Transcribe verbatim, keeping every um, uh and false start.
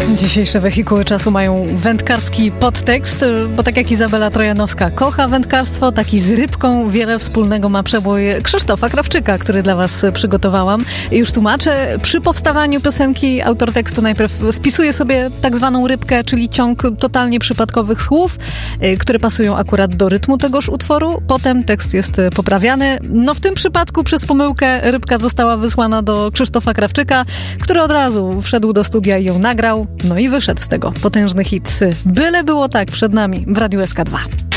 Dzisiejsze wehikuły czasu mają wędkarski podtekst, bo tak jak Izabela Trojanowska kocha wędkarstwo, tak i z rybką wiele wspólnego ma przebój Krzysztofa Krawczyka, który dla was przygotowałam. I już tłumaczę, przy powstawaniu piosenki autor tekstu najpierw spisuje sobie tak zwaną rybkę, czyli ciąg totalnie przypadkowych słów, które pasują akurat do rytmu tegoż utworu. Potem tekst jest poprawiany. No w tym przypadku przez pomyłkę rybka została wysłana do Krzysztofa Krawczyka, który od razu wszedł do studia i ją nagrał. No i wyszedł z tego potężny hit. Byle było tak przed nami w Radiu S K dwa.